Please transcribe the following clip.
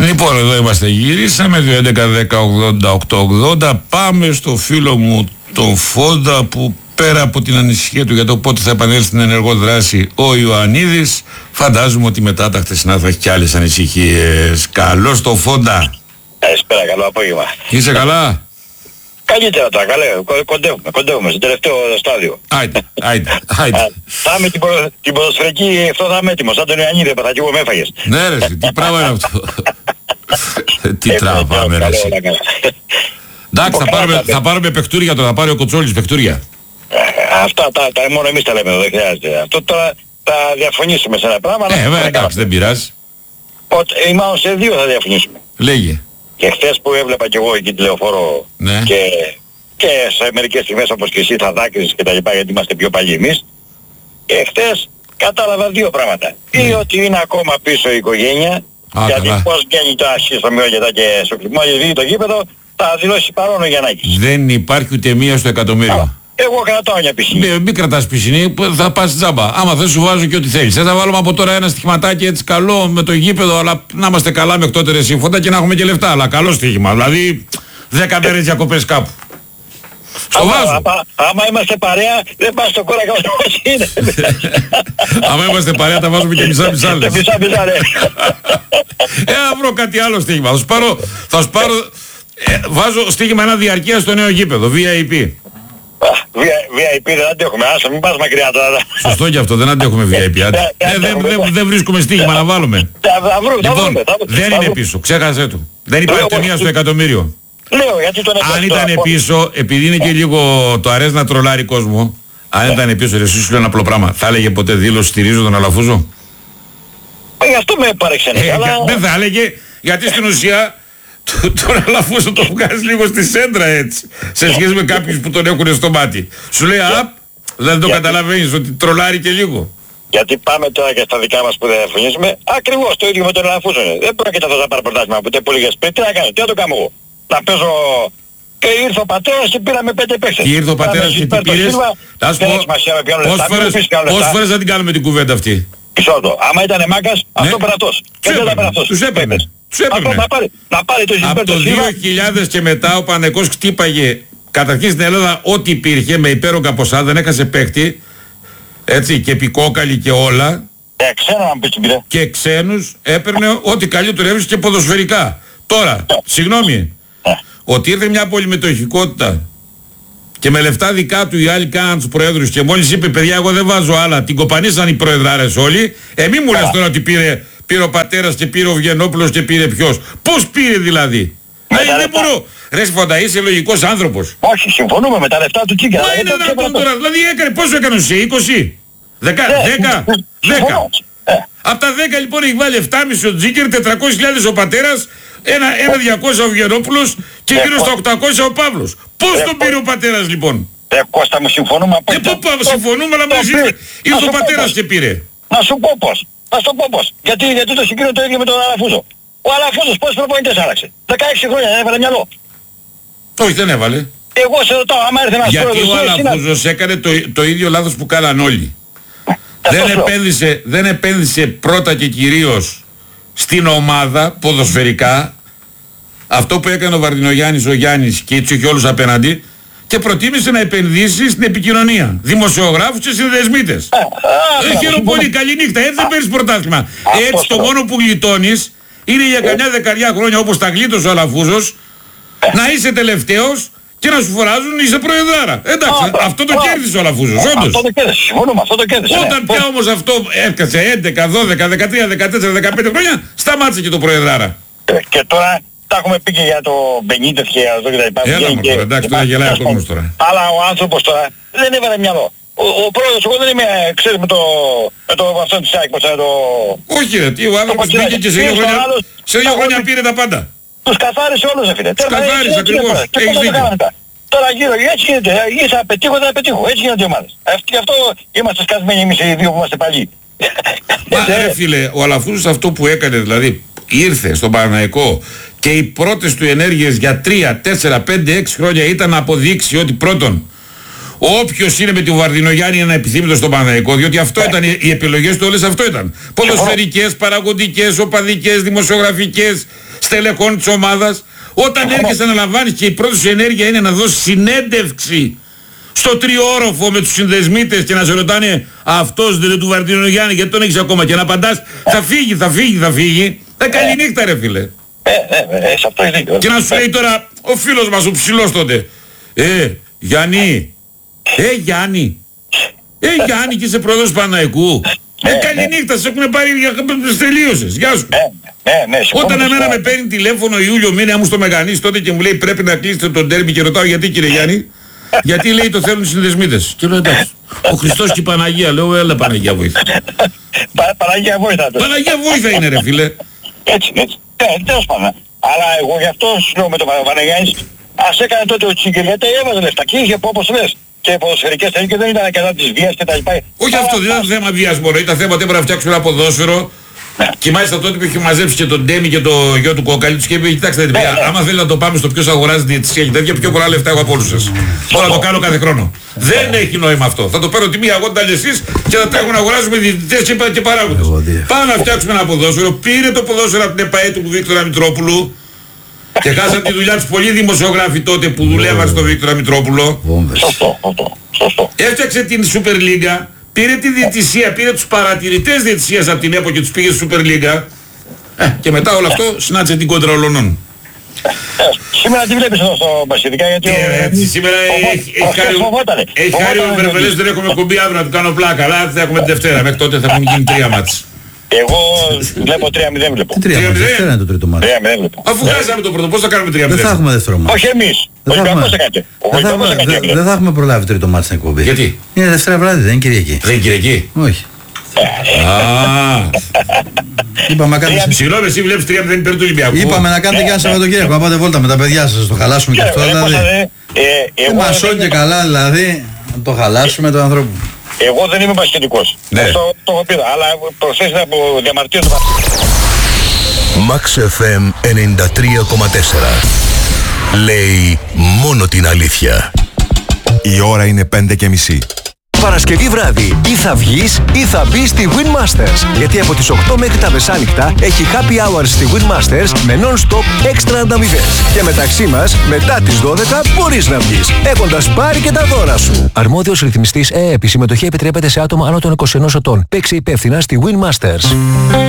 Λοιπόν, εδώ είμαστε, γυρίσαμε 2.11.10.80.880. Πάμε στο φίλο μου τον Φόντα, που πέρα από την ανησυχία του για το πότε θα επανέλθει στην ενεργό δράση ο Ιωαννίδης, φαντάζομαι ότι μετά τα χτεσινά θα έχει και άλλες ανησυχίες. Καλώς το Φόντα. Καλησπέρα, καλό απόγευμα. Είσαι καλά? Καλύτερα τώρα, καλά, κοντεύουμε στο τελευταίο στάδιο. Άιντε. Θα είμαι την ποδοσφαιρική, αυτό θα είμαι έτοιμος, σαν τον Ιωαννίδη, θα κι εγώ με έφαγες. Ναι ρε, τι πράγμα είναι αυτό? Τι τραβάμε ρε. Εντάξει, θα πάρουμε παιχτούρια τώρα, θα πάρει ο Κοτσόλης παιχτούρια. Αυτά μόνο εμείς τα λέμε εδώ, δεν χρειάζεται. Αυτό τώρα θα διαφωνήσουμε σε ένα πράγμα. Εντάξει, δεν πειράζει. Μάλλον σε δύο θα διαφωνήσουμε. Λέγε. Και χθες που έβλεπα κι εγώ εκεί τη λεωφόρο, ναι, και σε μερικές στιγμές όπως και εσύ θα δάκρυσες και τα λοιπά, γιατί είμαστε πιο παλιοί εμείς. Και χθες κατάλαβα δύο πράγματα. Ή ότι είναι ακόμα πίσω η οικογένεια, γιατί πώς βγαίνει το αρχή στο Μιόγετα και στο κλειμό, γιατί το γήπεδο θα δηλώσει παρόν ο Γιαννάκης. Δεν υπάρχει ούτε μία στο εκατομμύριο. Εγώ κρατάω μια πισινή. Μην κρατάς πισινή, θα πας τζάμπα. Άμα θες σου βάζω και ό,τι θέλεις. Θα βάλουμε από τώρα ένα στοιχηματάκι έτσι καλό με το γήπεδο, αλλά να είμαστε καλά μέχρι τότε ρε σύμφωνα και να έχουμε και λεφτά. Αλλά καλό στοίχημα. Δηλαδή 10 μέρες διακοπές κάπου. Στο βάζω. Άμα είμαστε παρέα, δεν πας στο κόρακα όπως είναι. Άμα είμαστε παρέα, τα βάζουμε και μισά-μισά λες. Μισά-μισά, ναι. Θα βρω κάτι άλλο στοίχημα. Θα σου πάρω. Βάζω στοίχημα ένα διαρκεία στο νέο γήπεδο, VIP. VIP δεν αντέχουμε, άσε μην πας μακριά τώρα. Σωστό και αυτό, δεν αντέχουμε VIP. Δεν βρίσκουμε στοίχημα να βάλουμε. Λοιπόν, δεν είναι πίσω, ξέχασέ του. Δεν υπάρχει ούτε μία στο εκατομμύριο. Λέω, γιατί τον αν ήταν πίσω, επειδή είναι και λίγο το αρέσει να τρολάρει κόσμο, αν ήταν πίσω, εσύ σου λέω ένα απλό πράγμα, θα έλεγε ποτέ δήλωση στηρίζω τον Αλαφούζο? Γι' αυτό με παρεξενεί. Δεν θα έλεγε, γιατί στην ουσία τον Αλαφούζο το βγάζει λίγο στη σέντρα έτσι, σε σχέση με κάποιους που τον έχουν στο μάτι. Σου λέει δεν το καταλαβαίνεις ότι τρολάρει και λίγο. Γιατί πάμε τώρα και στα δικά μας που δεν διαφωνήσουμε, ακριβώς το ίδιο με τον Αλαφούζο. Δεν πρόκειται αυτό να πάρει πρωτάθλημα που πολύ για σπίτι. Τι να κάνω, τι να το κάνω εγώ? Να παίζω. Και ήρθε ο πατέρας και πήραμε 5 παίκτες. Και ήρθε ο πατέρας και τι πήρες? Να σου πω, πόσες φορές θα την κάνουμε την κουβέντα αυτή? Πισότο. Άμα ήταν μάκας, αυτό περατός. Τους έπαιρνε. Να πάρει το από το 2000 και μετά ο Παναθηναϊκός χτύπαγε καταρχήν στην Ελλάδα ό,τι υπήρχε με υπέρογκα ποσά, δεν έχασε παίκτη. Έτσι, και επικόκαλη και όλα. Και ξένους έπαιρνε ό,τι καλύτερο έβρισκε και ποδοσφαιρικά. Τώρα, συγγνώμη, ότι ήρθε μια πολυμετοχικότητα και με λεφτά δικά του οι άλλοι κάναν τους προέδρους και μόλις είπε παιδιά εγώ δεν βάζω άλλα, την κοπανίσαν οι προεδράρες όλοι, μη μου λες τώρα ότι πήρε ο πατέρας και πήρε ο Βγενόπουλος και πήρε ποιος? Πώς πήρε δηλαδή? Δεν μπορώ. Ρε Φόντα, είσαι λογικός άνθρωπος. Όχι, συμφωνούμε με τα λεφτά του Τσίκα. Μα είναι δυνατόν τώρα, δηλαδή πόσο έκανε σε 20? 10? Από τα 10 λοιπόν έχει βάλει 7,5 ο Τζίκερ, 400.000 ο πατέρας, ένα 200 ο Βγενόπουλος και γύρω στα 800 ο Παύλος. Πώς τον πήρε ο πατέρας λοιπόν? Κώστα μου, συμφωνούμε απόλυτα. Συμφωνούμε, αλλά μόλις ήρθε ο πατέρας και πήρε. Να σου πω πώς. Γιατί το συγκρίνω το ίδιο με τον Αλαφούζο. Ο Αλαφούζος πόσους προπονητές άλλαξε? 16 χρόνια δεν έβαλε μυαλό. Όχι, δεν έβαλε. Εγώ σε ρωτάω, άμα έρθει ένας πρόεδρος... Γιατί ο Αλαφούζος έκανε το ίδιο λάθος που κάναν όλοι. Δεν επένδυσε πρώτα και κυρίως στην ομάδα ποδοσφαιρικά, αυτό που έκανε ο Βαρδινογιάννης, ο Γιάννης και έτσι και όλους απέναντι, και προτίμησε να επενδύσει στην επικοινωνία. Δημοσιογράφους και συνδεσμίτες. Χαίρομαι πολύ, καλή νύχτα, έτσι δεν παίρνεις πρωτάθλημα. Έτσι το μόνο που γλιτώνεις είναι για καμιά δεκαριά χρόνια όπως τα γλίτωσε ο Αλαφούζος, να είσαι τελευταίος και να σου φοράζουν είσαι προεδράρα. Εντάξει, αυτό το κέρδισε ο Αλαφούζος, όντως. Αυτό το κέρδισε, συμφωνούμε, αυτό το κέρδισε. Όταν πια όμως αυτό έρχασε 11, 12, 13, 14, 15 χρόνια, σταμάτησε και το προεδράρα. Και τώρα τα έχουμε πει και για το Μπενίτες και για αυτό και τα λοιπά. Έλα μου τώρα, εντάξει, τώρα γελάει ο κόσμος τώρα. Αλλά ο άνθρωπος τώρα δεν έβαλε μυαλό. Ο πρόεδρος, εγώ δεν είμαι, ξέρεις, με το αυτό της ΑΕΚ, όχι ρε, ο άνθρωπος μπήκε και σε 2 χρόνια πήρε τα πάντα. Τους καθάρισε όλους, φίλε. Τους καθάρισε ακριβώς. Έχεις δίκιο. Τώρα γύρω, έτσι γίνεται. Ή θα πετύχω, δεν θα πετύχω. Έτσι γίνονται οι ομάδες. Γι' αυτό είμαστε σκασμένοι εμείς οι δύο που είμαστε παλιοί. Μα ρε φίλε, ο Αλαφούζος αυτό που έκανε, δηλαδή ήρθε στον Παναθηναϊκό και οι πρώτες του ενέργειες για 3, 4, 5, 6 χρόνια ήταν να αποδείξει ότι πρώτον όποιος είναι με τη Βαρδινογιάννη είναι επιθύμητος στον Παναθηναϊκό, διότι αυτό ήταν οι επιλογές του, όλες αυτό ήταν. Ποδοσφαιρικές, παραγωγικές, οπαδικές, δημοσιογραφικές, στελεχών της ομάδας, όταν έρχεσαι να λαμβάνεις και η πρώτη σου ενέργεια είναι να δώσεις συνέντευξη στο τριόροφο με τους συνδεσμίτες και να σε ρωτάνε αυτός δεν είναι του Βαρτίνο Γιάννη γιατί τον έχεις ακόμα, και να απαντάς θα φύγει. Καληνύχτα ρε φίλε. Σε αυτό είναι δίκιο. Και να σου λέει τώρα ο φίλος μας ο ψηλός τότε, Γιάννη, Γιάννη και είσαι πρόεδρος Παναϊκού. Καληνύχτα, σε έχουν πάρει, τελείωσες, γεια σου. Όταν εμένα με παίρνει τηλέφωνο Ιούλιο μήνα μου στο Μεγανής τότε και μου λέει πρέπει να κλείσετε τον ντέρμπι, και ρωτάω γιατί κύριε Γιάννη, γιατί λέει το θέλουν οι συνδεσμίτες. Και λέω εντάξει, ο Χριστός και η Παναγία, λέω έλα Παναγία βοήθεια. Παναγία βοήθεια. Παναγία βοήθεια είναι ρε φίλε. Έτσι. Τέλος πάντων. Αλλά εγώ γι' αυτό σου λέω με τον Παναγιάννης, ας έκανε τότε ο Τσιγκελιέτα, έβαζε λεφτά και είχε όπως λες. Και ποδοσφαιρικές θέλει και δεν ήταν κατά της βίας και τα λοιπά. Όχι αυτό, δεν ήταν θέμα βίας μόνο, ήταν θέμα ότι έπρεπε να φτιάξουμε ένα ποδόσφαιρο. Και μάλιστα τότε που είχε μαζέψει και τον Ντέμι και το γιο του Κόκαλη τους και είπε κοιτάξτε άμα θέλει να το πάμε στο ποιος αγοράζει διαιτησία και τέτοια, πιο πολλά λεφτά έχω από όλους σας. Όλα το κάνω κάθε χρόνο. Δεν έχει νόημα αυτό. Θα το παίρνω τη μία εγώ τα εσείς και θα τρέχουν να αγοράζουμε διαιτητές και παράγοντες. Πάμε να φτιάξουμε ένα ποδόσφαιρο. Πήρε το ποδόσφαιρο από την ΕΠΑΕ του Βίκτορα Μητρόπουλου. Και χάσαν τη δουλειά τους πολλοί δημοσιογράφοι τότε που δουλεύαν στο Βίκτορα Μητρόπουλο. Σωστό. Έφτιαξε την Super League, πήρε τη διαιτησία, πήρε τους παρατηρητές διαιτησίας από την ΕΠΟ και τους πήγε στη Super League. Και μετά όλο αυτό συνάντησε την κόντρα ολονών. Σήμερα τι βλέπεις εδώ στο Μπασιδικά, γιατί σήμερα έχει χάρη ο Βερβελές, δεν έχουμε κουμπί αύριο να του κάνω πλάκα, αλλά θα έχουμε τη Δευτέρα, μέχρι τότε θα έχουν γίνει 3 μάτς. Εγώ βλέπω 3-0 βλέπω. 3-0 είναι το τρίτο μάτι. Αφού χάσαμε το πρώτο, πώς θα κάνουμε 3-0? Δεν θα έχουμε δεύτερο μάτι. Όχι εμείς. Δεν θα έχουμε προλάβει τρίτο μάτι στην εκπομπή. Γιατί? Είναι Δευτέρα βράδυ, δεν είναι Κυριακή. Δεν είναι Κυριακή? Όχι. Είπαμε να κάνετε. Συγγνώμη, εσύ βλέπεις 3-0 υπέρ του Ολυμπιακού. Είπαμε να κάνετε και ένα Σαββατοκύριακο. Να πάτε βόλτα με τα παιδιά σας, το χαλάσουμε και αυτό δηλαδή. Μασόν και καλά δηλαδή, να το χαλάσουμε τον ανθρώπου. Εγώ δεν είμαι μπασκετικός. Αυτό το έχω πει, αλλά προσθέσει από διαμαρτύρω το Max FM 93,4. Λέει μόνο την αλήθεια. Η ώρα είναι 5:30. Παρασκευή βράδυ ή θα βγεις ή θα μπεις στη Win Masters. Γιατί από τις 8 μέχρι τα μεσάνυχτα έχει happy hours στη Win Masters με non-stop έξτρα ανταμοιβές. Και μεταξύ μας, μετά τις 12 μπορείς να βγεις, έχοντας πάρει και τα δώρα σου. Αρμόδιος ρυθμιστής ΕΕΠ. Η συμμετοχή επιτρέπεται σε άτομα άνω των 21 ετών. Παίξε υπεύθυνα στη Win Masters.